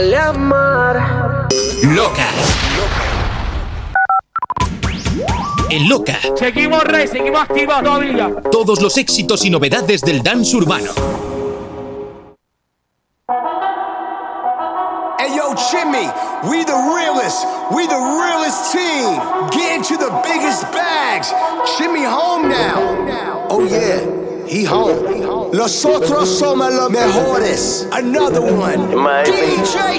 Loca. En Loca. Seguimos, Rey, seguimos activos todavía. Todos los éxitos y novedades del dance urbano. Hey yo, Jimmy, we the realest team. Get into the biggest bags. Jimmy home now. Oh yeah, he home. Nosotros somos los mejores. Another one. DJ